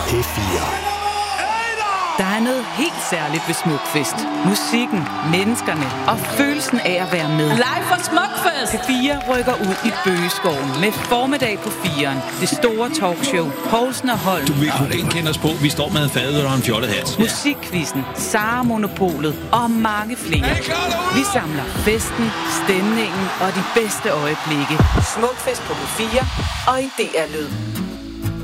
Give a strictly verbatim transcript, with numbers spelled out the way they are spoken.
P fire. Der er noget helt særligt ved Smukfest. Musikken, menneskerne og følelsen af at være med. Live fra Smukfest! P fire rykker ud i bøgeskoven med formiddag på firen. Det store talkshow. Poulsen og Holm. Du vil kunne genkende os på. Vi står med en fadøl og en fjollet hat. Musikquizzen, Sara Monopolet og mange flere. Vi samler festen, stemningen og de bedste øjeblikke. Smukfest på P fire og i D R Lyd.